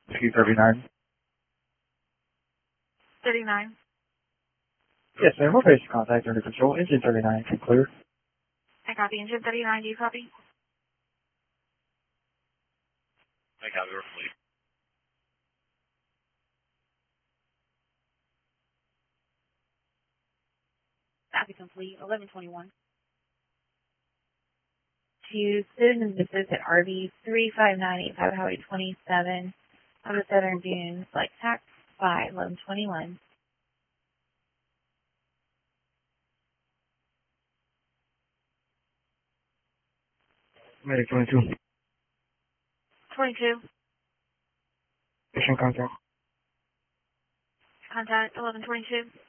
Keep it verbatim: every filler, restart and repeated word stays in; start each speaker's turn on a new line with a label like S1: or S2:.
S1: Q thirty-nine.
S2: thirty-nine.
S1: Yes, ma'am. We're basic contact under control. Engine thirty-nine can clear.
S2: I copy. Engine thirty-nine, do you copy?
S3: I copy. We're complete.
S2: Copy complete. eleven twenty-one.
S4: To Citizen Assist at R V three five nine eight five Highway twenty-seven on the Southern Dunes, like tax five, eleven twenty-one.
S1: Medic twenty-two.
S2: twenty-two.
S1: Mission contact.
S2: Contact eleven twenty-two.